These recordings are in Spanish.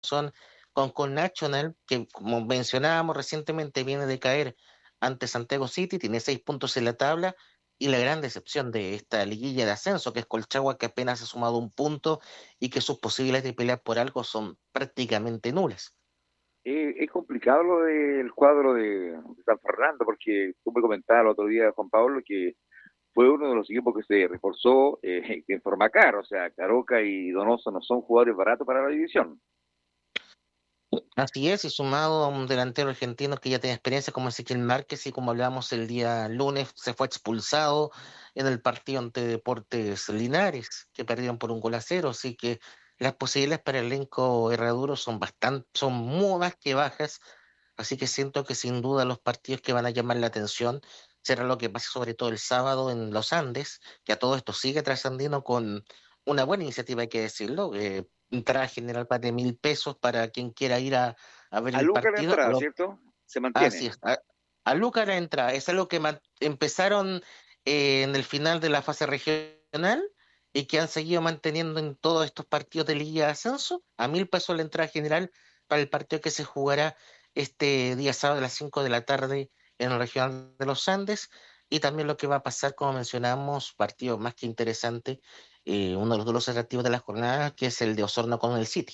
son con Nacional, que como mencionábamos recientemente viene de caer ante Santiago City, tiene 6 puntos en la tabla, y la gran decepción de esta liguilla de ascenso, que es Colchagua, que apenas ha sumado un punto y que sus posibilidades de pelear por algo son prácticamente nulas. Es complicado lo del cuadro de San Fernando, porque tú me comentabas el otro día, Juan Pablo, que fue uno de los equipos que se reforzó en forma cara. O sea, Caroca y Donoso no son jugadores baratos para la división. Así es, y sumado a un delantero argentino que ya tiene experiencia como Ezequiel Márquez y como hablábamos el día lunes, se fue expulsado en el partido ante Deportes Linares, que perdieron por 1-0, así que las posibilidades para el elenco herraduro son muy más que bajas, así que siento que sin duda los partidos que van a llamar la atención será lo que pase sobre todo el sábado en los Andes, que a todo esto sigue trascendiendo con una buena iniciativa, hay que decirlo. Entrada general para de 1.000 pesos para quien quiera ir a ver A el Luca la partido. entrada, ¿cierto? Se Así mantiene. es, a Luca la entrada. Es algo que empezaron en el final de la fase regional y que han seguido manteniendo en todos estos partidos de Liga de Ascenso. A 1.000 pesos la entrada general para el partido que se jugará este día sábado a las 5 de la tarde en el Regional de los Andes. Y también lo que va a pasar, como mencionamos, partido más que interesante, uno de los duelos atractivos de la jornada, que es el de Osorno con el City.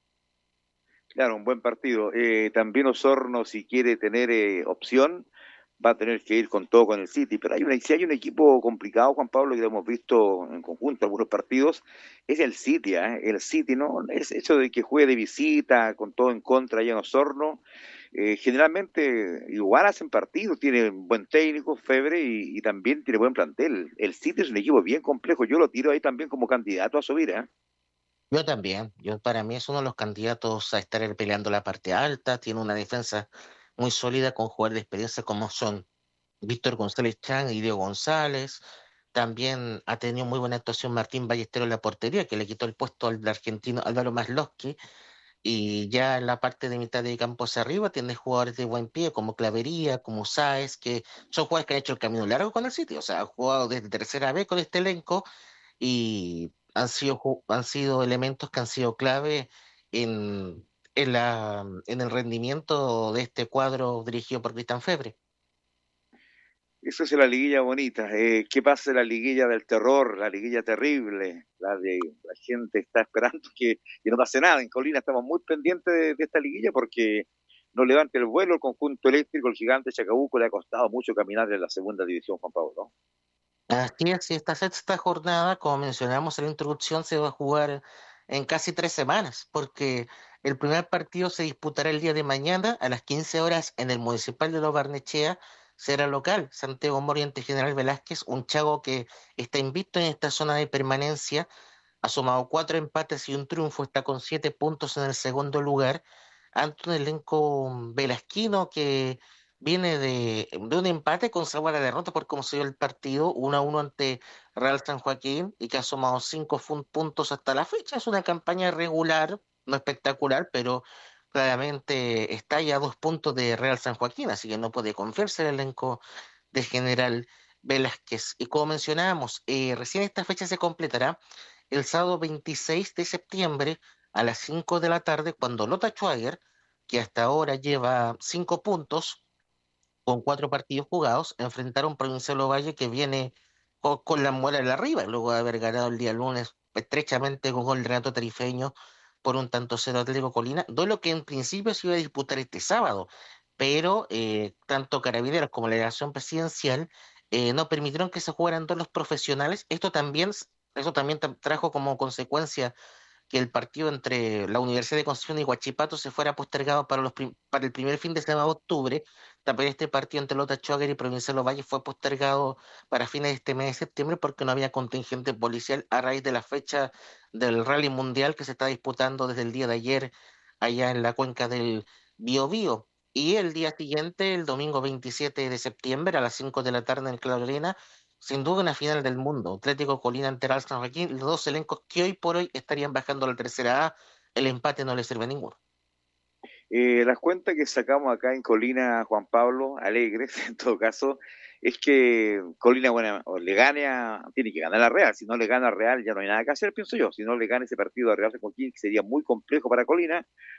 Claro, un buen partido. También Osorno, si quiere tener opción, va a tener que ir con todo con el City. Pero si hay un equipo complicado, Juan Pablo, que lo hemos visto en conjunto algunos partidos, es el City. El City, ¿no? Es eso de que juegue de visita, con todo en contra allá en Osorno. Generalmente igual hacen partidos, tiene un buen técnico, Febre, y también tiene buen plantel. El City es un equipo bien complejo. Yo lo tiro ahí también como candidato a subir, ¿eh? Yo también, para mí es uno de los candidatos a estar peleando la parte alta, tiene una defensa muy sólida con jugadores de experiencia como son Víctor González Chan y Diego González. También ha tenido muy buena actuación Martín Ballesteros en la portería, que le quitó el puesto al argentino Álvaro Maslowski. Y ya en la parte de mitad de campo hacia arriba tiene jugadores de buen pie como Clavería, como Sáez, que son jugadores que han hecho el camino largo con el City. O sea, han jugado desde tercera vez con este elenco y han sido elementos que han sido clave en, en el rendimiento de este cuadro dirigido por Cristian Febre. Eso es la liguilla bonita. ¿Qué pasa en la liguilla del terror, la liguilla terrible? La gente está esperando que no pase nada. En Colina estamos muy pendientes de esta liguilla porque no levante el vuelo el conjunto eléctrico, el gigante Chacabuco le ha costado mucho caminar en la segunda división, Juan Pablo, ¿no? Así es, y esta sexta jornada, como mencionamos en la introducción, se va a jugar en casi 3 semanas, porque el primer partido se disputará el día de mañana a las 15 horas en el Municipal de Lo Barnechea, será local, Santiago Mori ante General Velázquez, un Chago que está invicto en esta zona de permanencia, ha sumado 4 empates y un triunfo, está con 7 puntos en el segundo lugar, ante un elenco velasquino que viene de un empate con sabor a derrota por cómo se dio el partido, 1-1 ante Real San Joaquín y que ha sumado 5 puntos hasta la fecha. Es una campaña regular, no espectacular, pero claramente está ya a 2 puntos de Real San Joaquín, así que no puede confiarse el elenco de General Velázquez. Y como mencionábamos, recién esta fecha se completará el sábado 26 de septiembre a las 5 de la tarde, cuando Lota Schwager, que hasta ahora lleva 5 puntos con 4 partidos jugados, enfrentará a un Provincial Valle que viene con la muela en la arriba, luego de haber ganado el día lunes estrechamente con gol de Renato Tarifeño por un tanto cero Atlético Colina, duelo que en principio se iba a disputar este sábado, pero tanto Carabineros como la delegación presidencial no permitieron que se jugaran dos los profesionales. Eso también trajo como consecuencia que el partido entre la Universidad de Concepción y Huachipato se fuera postergado para el primer fin de semana de octubre. También este partido entre Lota Schwager y Provincial Ovalle fue postergado para fines de este mes de septiembre porque no había contingente policial a raíz de la fecha del Rally Mundial que se está disputando desde el día de ayer allá en la cuenca del Biobío. Y el día siguiente, el domingo 27 de septiembre, a las 5 de la tarde en Claudio Arena, sin duda una final del mundo. Atlético Colina ante Real San Joaquín, los dos elencos que hoy por hoy estarían bajando a la tercera A. El empate no le sirve a ninguno. Las cuentas que sacamos acá en Colina, Juan Pablo, alegres en todo caso, es que Colina, bueno, o le gane tiene que ganar a Real. Si no le gana a Real, ya no hay nada que hacer, pienso yo. Si no le gana ese partido a Real San Joaquín, que sería muy complejo para Colina,